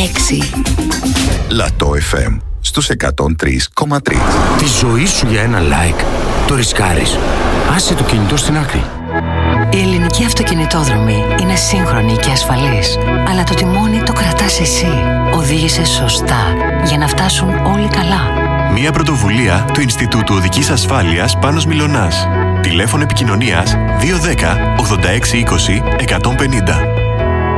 Λατό FM στους 103,3. Τη ζωή σου για ένα like το ρισκάρεις? Άσε το κινητό στην άκρη. Η ελληνική αυτοκινητόδρομη είναι σύγχρονη και ασφαλής, αλλά το τιμόνι το κρατάς εσύ. Οδήγησε σωστά για να φτάσουν όλοι καλά. Μια πρωτοβουλία του Ινστιτούτου Οδικής Ασφάλειας Πάνος Μιλωνάς. Τηλέφωνο επικοινωνίας 210 86 20 150.